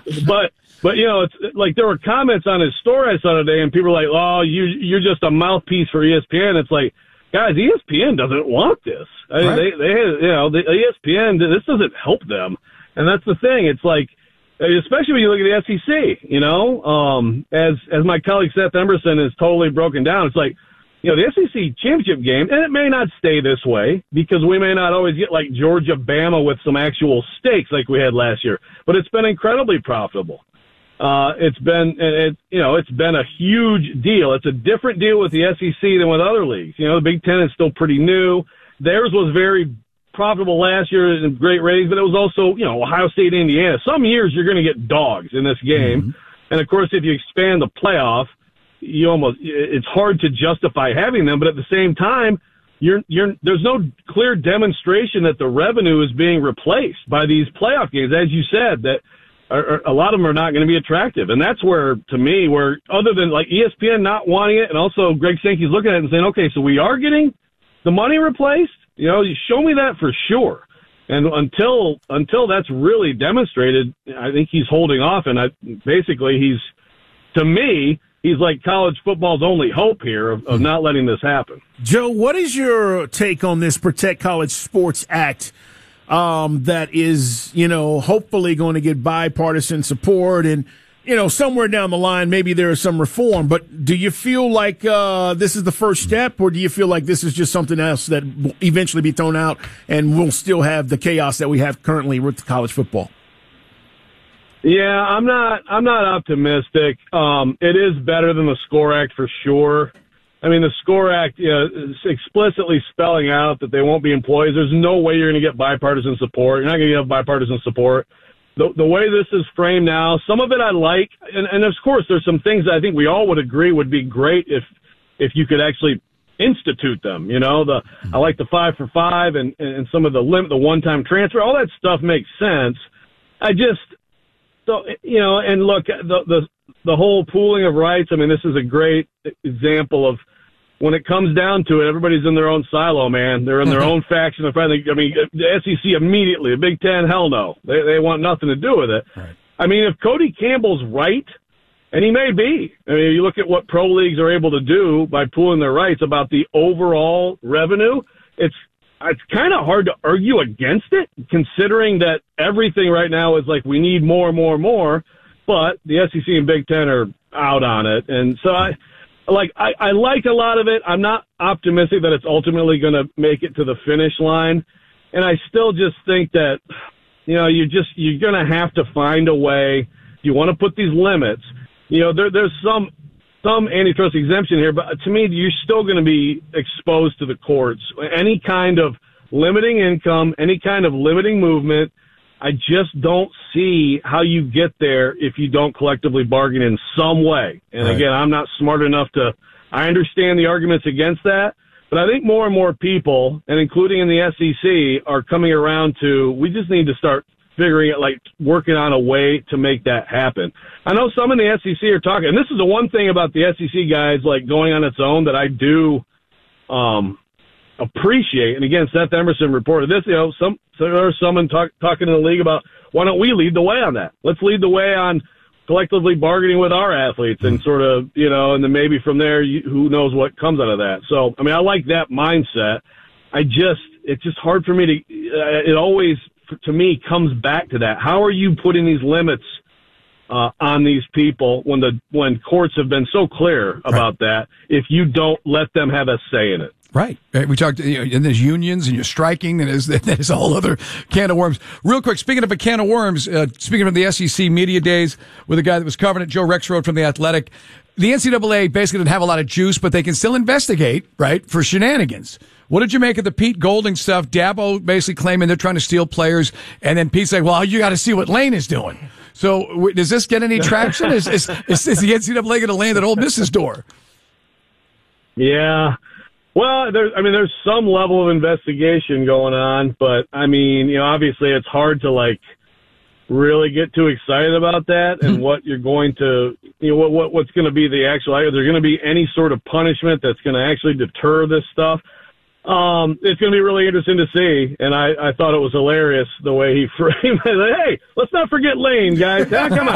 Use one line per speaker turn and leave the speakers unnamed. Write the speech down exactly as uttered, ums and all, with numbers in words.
but but you know, it's like there were comments on his story I saw today, and people were like, "Oh, you you're just a mouthpiece for E S P N." It's like, guys, E S P N doesn't want this. I mean,
right.
they they you know the E S P N, this doesn't help them, and that's the thing. It's like, especially when you look at the S E C, you know, um, as as my colleague Seth Emerson is totally broken down. It's like, you know, the S E C championship game, and it may not stay this way because we may not always get like Georgia, Bama with some actual stakes like we had last year, but it's been incredibly profitable. Uh, it's been, it, you know, it's been a huge deal. It's a different deal with the S E C than with other leagues. You know, the Big Ten is still pretty new. Theirs was very profitable last year and great ratings, but it was also, you know, Ohio State, Indiana. Some years you're going to get dogs in this game. Mm-hmm. And of course, if you expand the playoff, you almost, it's hard to justify having them, but at the same time, you're, you're, there's no clear demonstration that the revenue is being replaced by these playoff games. As you said, that are, are, a lot of them are not going to be attractive. And that's where, to me, where other than like E S P N not wanting it, and also Greg Sankey's looking at it and saying, okay, so we are getting the money replaced. You know, you show me that for sure. And until, until that's really demonstrated, I think he's holding off. And I, basically he's, to me, he's like college football's only hope here of, of not letting this happen.
Joe, what is your take on this Protect College Sports Act um, that is, you know, hopefully going to get bipartisan support and, you know, somewhere down the line, maybe there is some reform, but do you feel like uh, this is the first step, or do you feel like this is just something else that will eventually be thrown out and we'll still have the chaos that we have currently with college football?
Yeah, I'm not, I'm not optimistic. Um, it is better than the SCORE Act for sure. I mean, the SCORE Act, you know, is explicitly spelling out that they won't be employees. There's no way you're going to get bipartisan support. You're not going to get bipartisan support. The, the way this is framed now, some of it I like, and, and of course there's some things that I think we all would agree would be great if if you could actually institute them. You know, the I like the five for five and, and some of the limit, the one-time transfer, all that stuff makes sense. I just, so you know, and look, the the the whole pooling of rights. I mean, this is a great example of when it comes down to it, everybody's in their own silo, man. They're in their own faction. I mean, the S E C immediately, the Big Ten, hell no. They they want nothing to do with it. Right. I mean, if Cody Campbell's right, and he may be. I mean, you look at what pro leagues are able to do by pooling their rights about the overall revenue, it's it's kind of hard to argue against it, considering that everything right now is like we need more, more, more, but the S E C and Big Ten are out on it. And so I... Like, I, I like a lot of it. I'm not optimistic that it's ultimately going to make it to the finish line. And I still just think that, you know, you just, you're going to have to find a way. You want to put these limits. You know, there, there's some, some antitrust exemption here, but to me, you're still going to be exposed to the courts. Any kind of limiting income, any kind of limiting movement, I just don't see how you get there if you don't collectively bargain in some way. And right. Again, I'm not smart enough to, I understand the arguments against that, but I think more and more people, and including in the S E C, are coming around to, we just need to start figuring it, like working on a way to make that happen. I know some in the S E C are talking, and this is the one thing about the S E C guys, like going on its own that I do, um, appreciate. And again, Seth Emerson reported this, you know, some, so there's someone talk, talking in the league about why don't we lead the way on that? Let's lead the way on collectively bargaining with our athletes and sort of, you know, and then maybe from there, you, who knows what comes out of that. So, I mean, I like that mindset. I just, it's just hard for me to, uh, it always, to me, comes back to that. How are you putting these limits uh, on these people when the, when courts have been so clear about right. that if you don't let them have a say in it?
Right. We talked, you know, and there's unions and you're striking, and there's, there's a whole other can of worms. Real quick, speaking of a can of worms, uh, speaking of the S E C media days with a guy that was covering it, Joe Rexrode from The Athletic, the N C double A basically didn't have a lot of juice, but they can still investigate, right, for shenanigans. What did you make of the Pete Golding stuff? Dabo basically claiming they're trying to steal players, and then Pete's like, well, you got to see what Lane is doing. So w- does this get any traction? is, is, is, is the N C double A going to land at Ole Miss's door?
Yeah. Well, there's, I mean, there's some level of investigation going on, but I mean, you know, obviously it's hard to like really get too excited about that and what you're going to, you know, what, what what's going to be the actual, is there going to be any sort of punishment that's going to actually deter this stuff? Um, it's going to be really interesting to see. And I, I thought it was hilarious the way he framed it. Hey, let's not forget Lane, guys. Ah, come on.